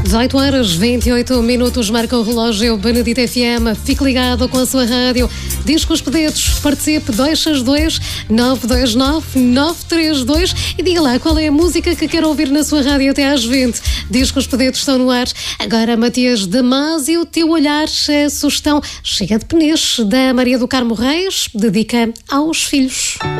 18 horas 28 minutos, marca o relógio Benedito FM. Fique ligado com a sua rádio. Discos Pedidos, participe 262-929-932 e diga lá qual é a música que quer ouvir na sua rádio até às 20. Discos Pedidos estão no ar. Agora, Matias Damasio, Teu Olhar, a sugestão chega de Peniche, da Maria do Carmo Reis, dedica aos filhos.